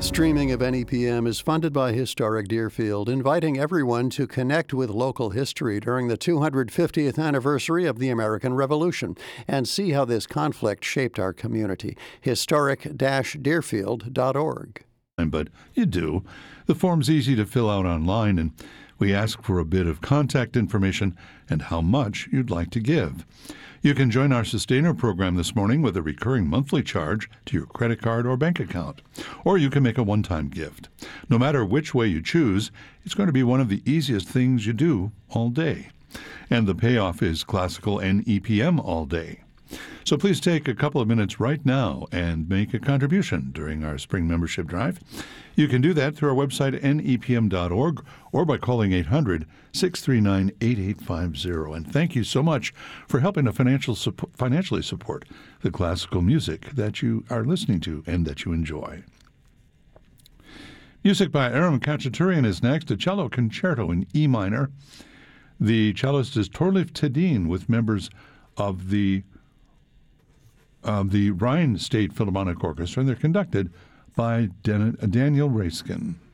Streaming of NEPM is funded by Historic Deerfield, inviting everyone to connect with local history during the 250th anniversary of the American Revolution and see how this conflict shaped our community. Historic-Deerfield.org. But you do. The form's easy to fill out online, and we ask for a bit of contact information and how much you'd like to give. You can join our Sustainer program this morning with a recurring monthly charge to your credit card or bank account, or you can make a one-time gift. No matter which way you choose, it's going to be one of the easiest things you do all day. And the payoff is classical NEPM all day. So please take a couple of minutes right now and make a contribution during our spring membership drive. You can do that through our website, nepm.org, or by calling 800-639-8850. And thank you so much for helping to financially support the classical music that you are listening to and that you enjoy. Music by Aram Khachaturian is next, a cello concerto in E minor. The cellist is Torleif Tedin with members of the Rhine State Philharmonic Orchestra, and they're conducted by Daniel Raiskin.